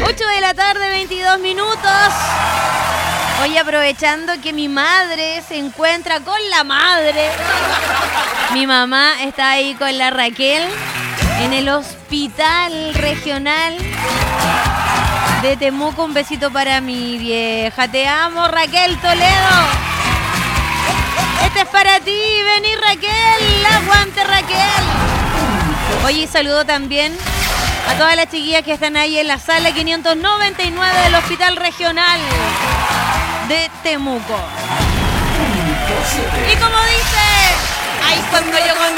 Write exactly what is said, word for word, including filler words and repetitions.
ocho de la tarde, veintidós minutos. Hoy aprovechando que mi madre se encuentra con la madre. Mi mamá está ahí con la Raquel en el hospital regional de Temuco. Un besito para mi vieja. Te amo, Raquel Toledo. Este es para ti. Vení, Raquel. Aguante, Raquel. Oye, saludo también a todas las chiquillas que están ahí en la sala quinientos noventa y nueve del Hospital Regional de Temuco. Y como dice, ay, cuando yo con